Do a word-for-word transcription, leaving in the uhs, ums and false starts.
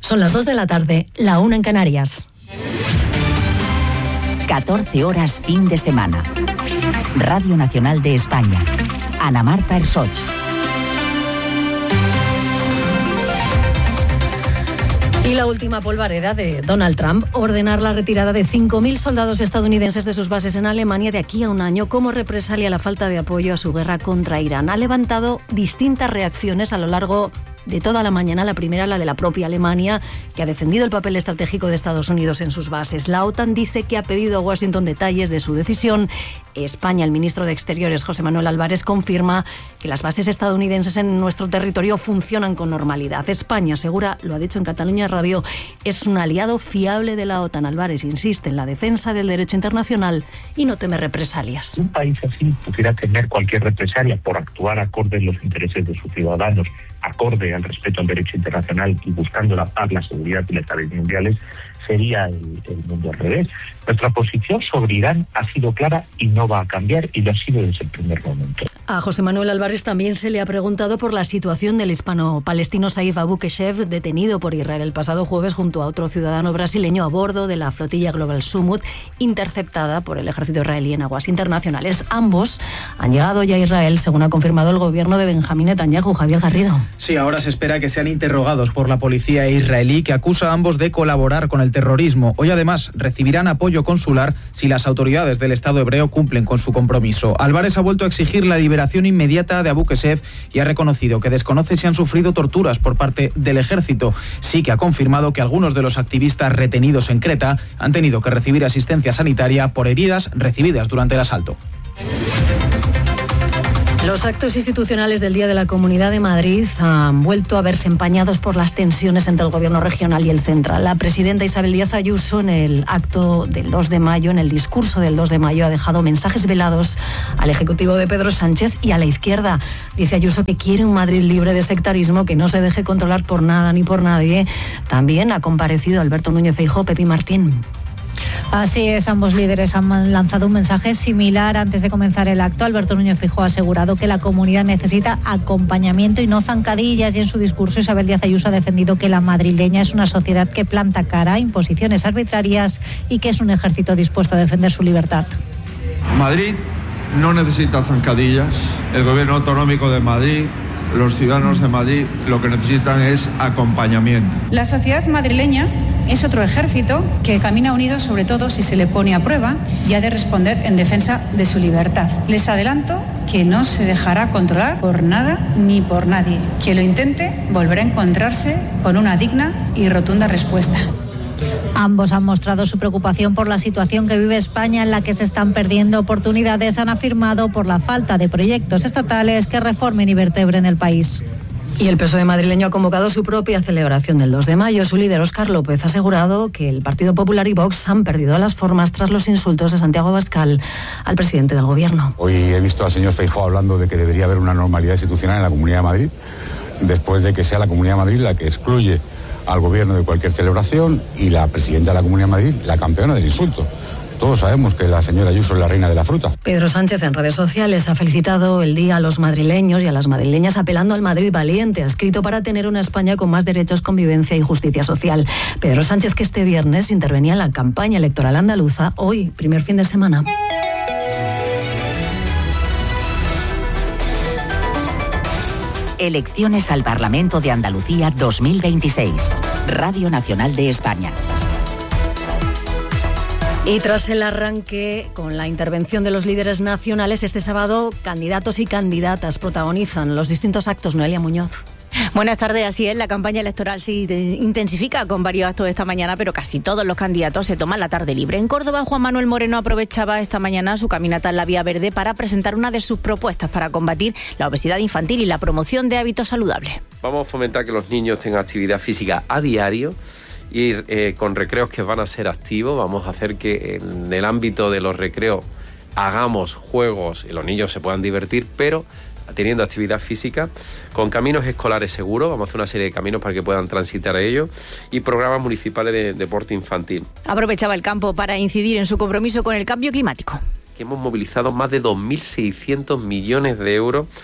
Son las dos de la tarde, la una en Canarias. catorce horas fin de semana. Radio Nacional de España. Ana Marta Ersoch. Y la última polvareda de Donald Trump, ordenar la retirada de cinco mil soldados estadounidenses de sus bases en Alemania de aquí a un año como represalia a la falta de apoyo a su guerra contra Irán. Ha levantado distintas reacciones a lo largo de toda la mañana. La primera, la de la propia Alemania, que ha defendido el papel estratégico de Estados Unidos en sus bases. La OTAN dice que ha pedido a Washington detalles de su decisión. España, el ministro de Exteriores, José Manuel Álvarez, confirma que las bases estadounidenses en nuestro territorio funcionan con normalidad. España, asegura, lo ha dicho en Cataluña Radio, es un aliado fiable de la OTAN. Álvarez insiste en la defensa del derecho internacional y no teme represalias. Un país así pudiera temer cualquier represalia por actuar acorde a los intereses de sus ciudadanos, acorde al respeto al derecho internacional y buscando la paz, la seguridad y la estabilidad mundiales, sería el, el mundo al revés. Nuestra posición sobre Irán ha sido clara y no va a cambiar, y lo ha sido desde el primer momento. A José Manuel Álvarez también se le ha preguntado por la situación del hispano-palestino Saif Abu Keshev, detenido por Israel el pasado jueves junto a otro ciudadano brasileño a bordo de la flotilla Global Summit, interceptada por el ejército israelí en aguas internacionales. Ambos han llegado ya a Israel, según ha confirmado el gobierno de Benjamín Netanyahu. Javier Garrido. Sí, ahora se espera que sean interrogados por la policía israelí, que acusa a ambos de colaborar con el terrorismo. Hoy, además, recibirán apoyo consular si las autoridades del Estado hebreo cumplen con su compromiso. Álvarez ha vuelto a exigir la liberación inmediata de Abu Keshev y ha reconocido que desconoce si han sufrido torturas por parte del ejército. Sí que ha confirmado que algunos de los activistas retenidos en Creta han tenido que recibir asistencia sanitaria por heridas recibidas durante el asalto. Los actos institucionales del Día de la Comunidad de Madrid han vuelto a verse empañados por las tensiones entre el Gobierno regional y el central. La presidenta Isabel Díaz Ayuso, en el acto del dos de mayo, en el discurso del dos de mayo, ha dejado mensajes velados al Ejecutivo de Pedro Sánchez y a la izquierda. Dice Ayuso que quiere un Madrid libre de sectarismo, que no se deje controlar por nada ni por nadie. También ha comparecido Alberto Núñez Feijóo, Pepi Martín. Así es, ambos líderes han lanzado un mensaje similar antes de comenzar el acto. Alberto Núñez Feijóo ha asegurado que la comunidad necesita acompañamiento y no zancadillas, y en su discurso Isabel Díaz Ayuso ha defendido que la madrileña es una sociedad que planta cara a imposiciones arbitrarias y que es un ejército dispuesto a defender su libertad. Madrid no necesita zancadillas. El gobierno autonómico de Madrid, los ciudadanos de Madrid, lo que necesitan es acompañamiento. La sociedad madrileña es otro ejército que camina unido, sobre todo si se le pone a prueba y ha de responder en defensa de su libertad. Les adelanto que no se dejará controlar por nada ni por nadie. Quien lo intente volverá a encontrarse con una digna y rotunda respuesta. Ambos han mostrado su preocupación por la situación que vive España, en la que se están perdiendo oportunidades, han afirmado, por la falta de proyectos estatales que reformen y vertebren el país. Y el P S O E madrileño ha convocado su propia celebración del dos de mayo. Su líder, Óscar López, ha asegurado que el Partido Popular y Vox han perdido las formas tras los insultos de Santiago Abascal al presidente del Gobierno. Hoy he visto al señor Feijóo hablando de que debería haber una normalidad institucional en la Comunidad de Madrid, después de que sea la Comunidad de Madrid la que excluye al Gobierno de cualquier celebración y la presidenta de la Comunidad de Madrid la campeona del insulto. Todos sabemos que la señora Ayuso es la reina de la fruta. Pedro Sánchez en redes sociales ha felicitado el día a los madrileños y a las madrileñas, apelando al Madrid valiente. Ha escrito para tener una España con más derechos, convivencia y justicia social. Pedro Sánchez, que este viernes intervenía en la campaña electoral andaluza, hoy, primer fin de semana. Elecciones al Parlamento de Andalucía dos mil veintiséis. Radio Nacional de España. Y tras el arranque con la intervención de los líderes nacionales, este sábado candidatos y candidatas protagonizan los distintos actos. Noelia Muñoz. Buenas tardes, así es, la campaña electoral se intensifica con varios actos esta mañana, pero casi todos los candidatos se toman la tarde libre. En Córdoba, Juan Manuel Moreno aprovechaba esta mañana su caminata en la Vía Verde para presentar una de sus propuestas para combatir la obesidad infantil y la promoción de hábitos saludables. Vamos a fomentar que los niños tengan actividad física a diario, ir eh, con recreos que van a ser activos. Vamos a hacer que en el ámbito de los recreos hagamos juegos y los niños se puedan divertir, pero teniendo actividad física, con caminos escolares seguros. Vamos a hacer una serie de caminos para que puedan transitar a ellos, y programas municipales de deporte infantil. Aprovechaba el campo para incidir en su compromiso con el cambio climático. Que hemos movilizado más de dos mil seiscientos millones de euros